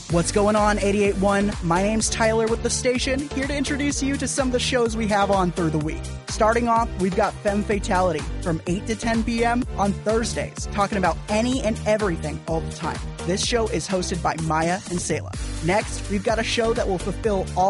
What's going on, 88.1? My name's Tyler with the station, here to introduce you to some of the shows we have on through the week. Starting off, we've got Femme Fatality from 8 to 10 p.m. on Thursdays, talking about any and everything all the time. This show is hosted by Maya and Selah. Next, we've got a show that will fulfill all